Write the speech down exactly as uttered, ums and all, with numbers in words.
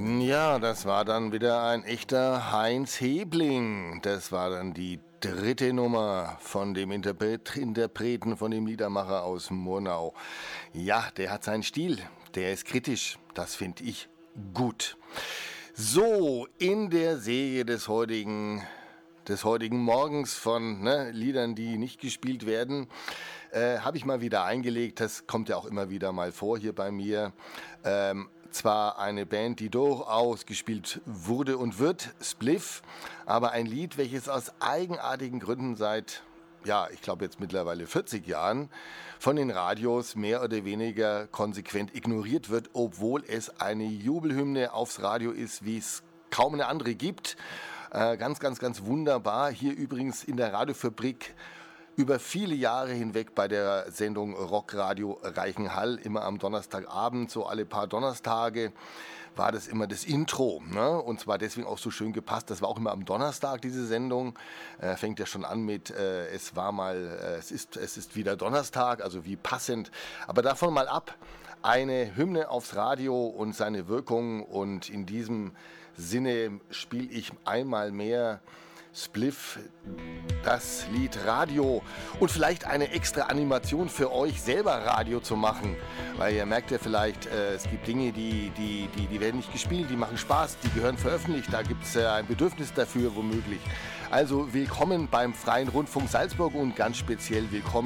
Ja, das war dann wieder ein echter Heinz Hebling. Das war dann die dritte Nummer von dem Interpret Interpreten, von dem Liedermacher aus Murnau. Ja, der hat seinen Stil, der ist kritisch, das finde ich gut. So, in der Serie des heutigen, des heutigen Morgens von ne, Liedern, die nicht gespielt werden, äh, habe ich mal wieder eingelegt, das kommt ja auch immer wieder mal vor hier bei mir, ähm, zwar eine Band, die durchaus gespielt wurde und wird, Spliff, aber ein Lied, welches aus eigenartigen Gründen seit, ja, ich glaube jetzt mittlerweile vierzig Jahren von den Radios mehr oder weniger konsequent ignoriert wird, obwohl es eine Jubelhymne aufs Radio ist, wie es kaum eine andere gibt. Äh, ganz, ganz, ganz wunderbar. Hier übrigens in der Radiofabrik über viele Jahre hinweg bei der Sendung Rockradio Reichenhall, immer am Donnerstagabend, so alle paar Donnerstage, war das immer das Intro. Ne? Und zwar deswegen auch so schön gepasst. Das war auch immer am Donnerstag, diese Sendung. Äh, fängt ja schon an mit, äh, es war mal, äh, es ist, es ist wieder Donnerstag, also wie passend. Aber davon mal ab, eine Hymne aufs Radio und seine Wirkung. Und in diesem Sinne spiele ich einmal mehr Spliff, das Lied Radio und vielleicht eine extra Animation für euch selber Radio zu machen, weil ihr merkt ja vielleicht, äh, es gibt Dinge, die, die, die, die werden nicht gespielt, die machen Spaß, die gehören veröffentlicht, da gibt es äh, ein Bedürfnis dafür womöglich. Also willkommen beim Freien Rundfunk Salzburg und ganz speziell willkommen